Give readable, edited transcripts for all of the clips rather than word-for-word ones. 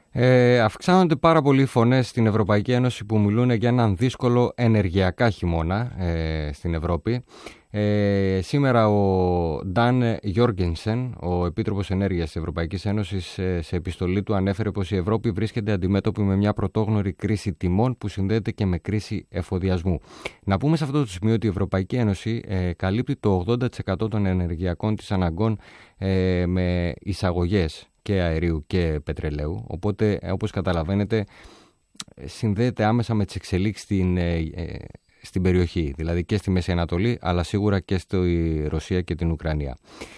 Αυξάνονται πάρα πολλοί φωνές στην Ευρωπαϊκή Ένωση που μιλούν για έναν δύσκολο ενεργειακά χειμώνα στην Ευρώπη. Σήμερα ο Νταν Γιόργενσεν, ο Επίτροπος Ενέργειας της Ευρωπαϊκής Ένωσης, σε επιστολή του ανέφερε πως η Ευρώπη βρίσκεται αντιμέτωπη με μια πρωτόγνωρη κρίση τιμών που συνδέεται και με κρίση εφοδιασμού. Να πούμε σε αυτό το σημείο ότι η Ευρωπαϊκή Ένωση καλύπτει το 80% των ενεργειακών της αναγκών με εισαγωγές και αερίου και πετρελαίου, οπότε όπως καταλαβαίνετε συνδέεται άμεσα με τις εξελίξεις στην περιοχή, δηλαδή και στη Μέση Ανατολή αλλά σίγουρα και στη Ρωσία και την Ουκρανία.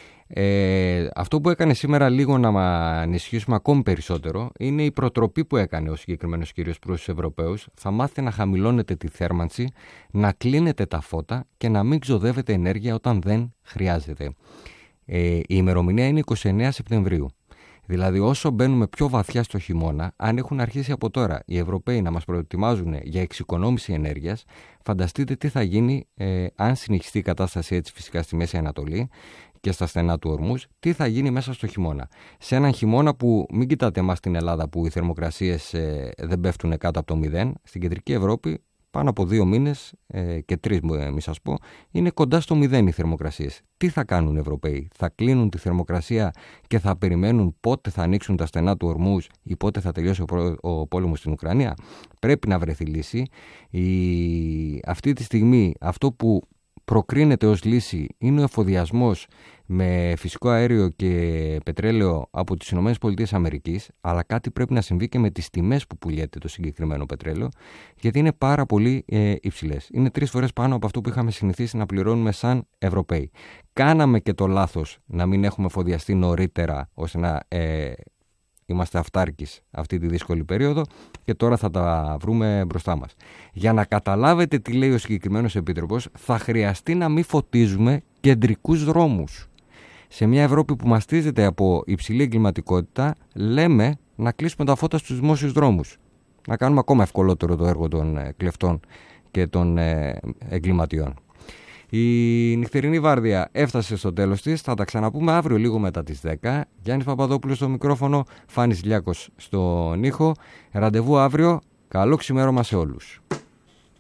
Αυτό που έκανε σήμερα λίγο να ανισχύσουμε ακόμη περισσότερο είναι η προτροπή που έκανε ο συγκεκριμένος κύριος προς τους Ευρωπαίους. Θα μάθετε να χαμηλώνετε τη θέρμανση, να κλείνετε τα φώτα και να μην ξοδεύετε ενέργεια όταν δεν χρειάζεται. Η ημερομηνία είναι 29 Σεπτεμβρίου. Δηλαδή, όσο μπαίνουμε πιο βαθιά στο χειμώνα, αν έχουν αρχίσει από τώρα οι Ευρωπαίοι να μας προετοιμάζουν για εξοικονόμηση ενέργειας, φανταστείτε τι θα γίνει αν συνεχιστεί η κατάσταση έτσι φυσικά στη Μέση Ανατολή και στα στενά του Ορμούς, τι θα γίνει μέσα στο χειμώνα. Σε έναν χειμώνα που, μην κοιτάτε εμάς στην Ελλάδα που οι θερμοκρασίες δεν πέφτουν κάτω από το 0, στην κεντρική Ευρώπη πάνω από 2 μήνες και 3 μη σας πω, είναι κοντά στο 0 οι θερμοκρασίες. Τι θα κάνουν οι Ευρωπαίοι? Θα κλείνουν τη θερμοκρασία και θα περιμένουν πότε θα ανοίξουν τα στενά του Ορμούς ή πότε θα τελειώσει ο πόλεμος στην Ουκρανία? Πρέπει να βρεθεί λύση. Αυτή τη στιγμή αυτό που προκρίνεται ως λύση είναι ο εφοδιασμός με φυσικό αέριο και πετρέλαιο από τις ΗΠΑ, αλλά κάτι πρέπει να συμβεί και με τις τιμές που πουλιέται το συγκεκριμένο πετρέλαιο, γιατί είναι πάρα πολύ υψηλές. Είναι 3 φορές πάνω από αυτό που είχαμε συνηθίσει να πληρώνουμε σαν Ευρωπαίοι. Κάναμε και το λάθος να μην έχουμε εφοδιαστεί νωρίτερα ώστε να είμαστε αυτάρκεις αυτή τη δύσκολη περίοδο και τώρα θα τα βρούμε μπροστά μας. Για να καταλάβετε τι λέει ο συγκεκριμένος Επίτροπος, θα χρειαστεί να μην φωτίζουμε κεντρικούς δρόμους. Σε μια Ευρώπη που μαστίζεται από υψηλή εγκληματικότητα, λέμε να κλείσουμε τα φώτα στους δημόσιους δρόμους. Να κάνουμε ακόμα ευκολότερο το έργο των κλεφτών και των εγκληματιών. Η νυχτερινή βάρδια έφτασε στο τέλος της. Θα τα ξαναπούμε αύριο λίγο μετά τις 10. Γιάννης Παπαδόπουλος στο μικρόφωνο, Φάνης Λιάκος στον ήχο. Ραντεβού αύριο. Καλό ξημέρωμα σε όλους.